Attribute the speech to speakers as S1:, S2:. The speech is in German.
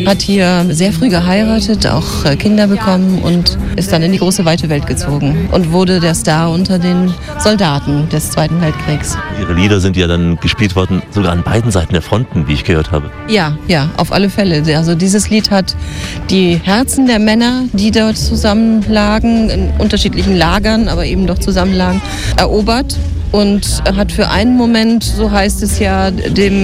S1: hat hier sehr früh geheiratet, auch Kinder bekommen und ist dann in die große weite Welt gezogen und wurde der Star unter den Soldaten des Zweiten Weltkriegs.
S2: Ihre Lieder sind ja dann gespielt worden, sogar an beiden Seiten der Fronten, wie ich gehört habe.
S1: Ja, auf alle Fälle. Also dieses Lied hat die Herzen der Männer, die dort zusammenlagen, in unterschiedlichen Lagern, aber eben doch zusammenlagen, erobert und hat für einen Moment, so heißt es ja, dem